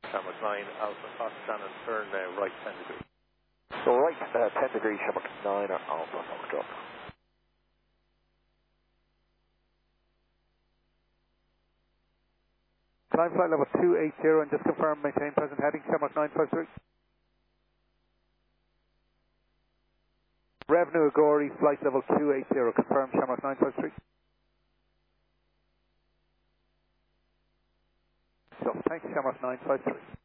Shamrock 9, Alpha Fox Shannon, turn right 10 degrees. So right, 10 degrees, Shamrock 9 or Alpha Foxtrot. Climb flight level 280 and just confirm maintain present heading, Shamrock 953. Revenue Agori, flight level 280, confirm Shamrock 953. So, thanks, Shamrock 953.